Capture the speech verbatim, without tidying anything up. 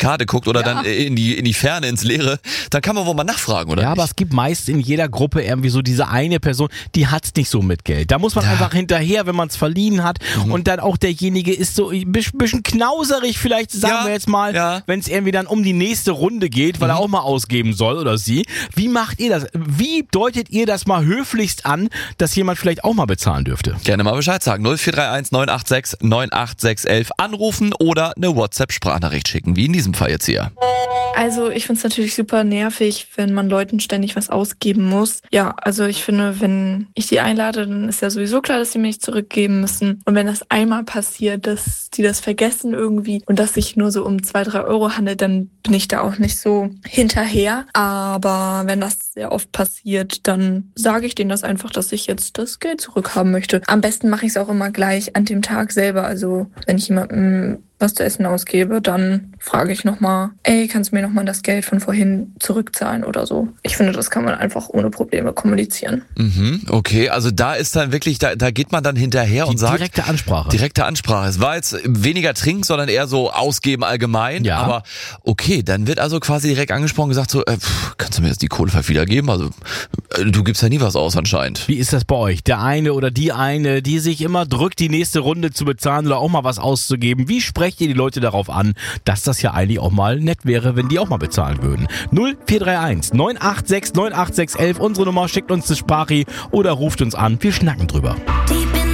Karte guckt oder Ja. dann in die, in die Ferne, ins Leere, dann kann man wohl mal nachfragen, oder Ja, nicht? aber es gibt meist in jeder Gruppe irgendwie so diese eine Person, die hat's nicht so mit Geld. Da muss man Ja. einfach hinterher, wenn man es verliehen hat Mhm. und dann auch derjenige ist so ein bisschen knauserig, vielleicht sagen Ja, wir jetzt mal, ja. wenn es irgendwie dann um die nächste Runde geht, weil er auch mal ausgeben soll oder sie. Wie macht ihr das? Wie deutet ihr das mal höflichst an, dass jemand vielleicht auch mal bezahlen dürfte? Gerne mal Bescheid sagen. null vier drei eins neun acht sechs neun acht sechs eins eins anrufen oder eine WhatsApp-Sprachnachricht schicken, wie in diesem Fall jetzt hier. Also ich finde es natürlich super nervig, wenn man Leuten ständig was ausgeben muss. Ja, also ich finde, wenn ich die einlade, dann ist ja sowieso klar, dass sie mir nicht zurückgeben müssen. Und wenn das einmal passiert, dass die das vergessen irgendwie und dass sich nur so um zwei, drei Euro handelt, dann bin ich da auch nicht so hinterher. Aber wenn das sehr oft passiert, dann sage ich denen das einfach, dass ich jetzt das Geld zurückhaben möchte. Am besten mache ich es auch immer gleich an dem Tag selber. Also wenn ich jemandem was zu essen ausgebe, dann frage ich nochmal, ey, kannst du mir nochmal das Geld von vorhin zurückzahlen oder so. Ich finde, das kann man einfach ohne Probleme kommunizieren. Mhm, okay, also da ist dann wirklich, da, da geht man dann hinterher Die und sagt... direkte Ansprache. Direkte Ansprache. Es war jetzt weniger trinken, sondern eher so ausgeben allgemein. Ja. Aber okay, dann wird also quasi direkt angesprochen und gesagt so, äh, pff, kannst du mir jetzt die Kohle vielleicht wiedergeben? Also äh, du gibst ja nie was aus anscheinend. Wie ist das bei euch? Der eine oder die eine, die sich immer drückt, die nächste Runde zu bezahlen oder auch mal was auszugeben. Wie sprecht ihr die Leute darauf an, dass das ja eigentlich auch mal nett wäre, wenn die auch mal bezahlen würden? null vier drei eins neun acht sechs neun acht sechs eins eins, unsere Nummer, schickt uns das Sprachi oder ruft uns an. Wir schnacken drüber. Die